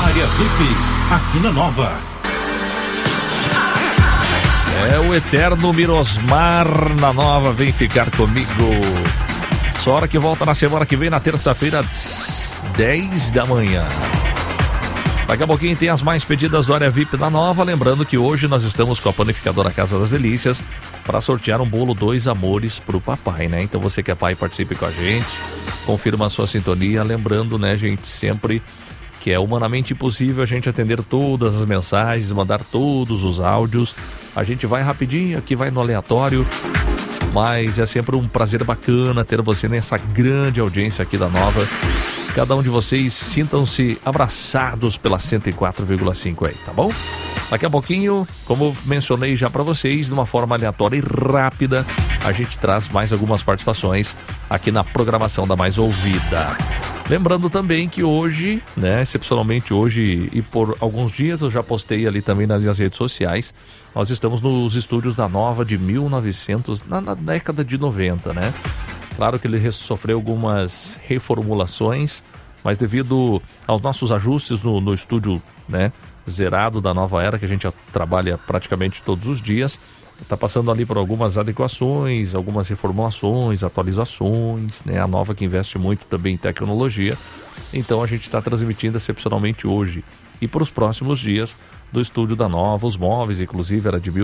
Área VIP, aqui na Nova. É o eterno Mirosmar na Nova, vem ficar comigo. Só hora que volta na semana que vem, na terça-feira, às 10 da manhã. Daqui a pouquinho tem as mais pedidas do Área VIP da Nova. Lembrando que hoje nós estamos com a panificadora Casa das Delícias para sortear um bolo 2 amores pro papai, né? Então você que é pai, participe com a gente, confirma a sua sintonia. Lembrando, né, gente, sempre que é humanamente impossível a gente atender todas as mensagens, mandar todos os áudios. A gente vai rapidinho, aqui vai no aleatório, mas é sempre um prazer bacana ter você nessa grande audiência aqui da Nova. Cada um de vocês sintam-se abraçados pela 104,5 aí, tá bom? Daqui a pouquinho, como mencionei já para vocês, de uma forma aleatória e rápida, a gente traz mais algumas participações aqui na programação da Mais Ouvida. Lembrando também que hoje, né, excepcionalmente hoje e por alguns dias, eu já postei ali também nas minhas redes sociais, nós estamos nos estúdios da Nova de 1900, na década de 90, né? Claro que ele sofreu algumas reformulações, mas devido aos nossos ajustes no estúdio, né, zerado da Nova Era, que a gente já trabalha praticamente todos os dias, está passando ali por algumas adequações, algumas reformulações, atualizações, né? A Nova que investe muito também em tecnologia. Então a gente está transmitindo excepcionalmente hoje e para os próximos dias do estúdio da Nova. Os móveis, inclusive, era de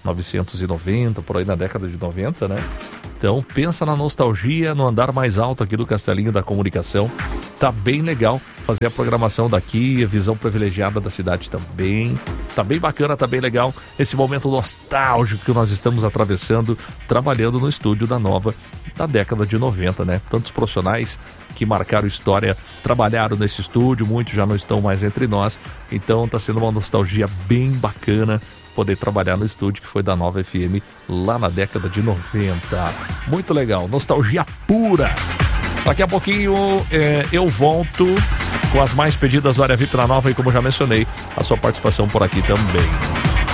1990, por aí na década de 90, né? Então pensa na nostalgia, no andar mais alto aqui do Castelinho da Comunicação. Tá bem legal fazer a programação daqui, a visão privilegiada da cidade também. Tá bem bacana, tá bem legal esse momento nostálgico que nós estamos atravessando, trabalhando no estúdio da Nova da década de 90, né? Tantos profissionais que marcaram história trabalharam nesse estúdio, muitos já não estão mais entre nós, então tá sendo uma nostalgia bem bacana poder trabalhar no estúdio que foi da Nova FM lá na década de 90. Muito legal, nostalgia pura. Daqui a pouquinho eu volto com as mais pedidas do Área VIP na Nova e, como já mencionei, a sua participação por aqui também.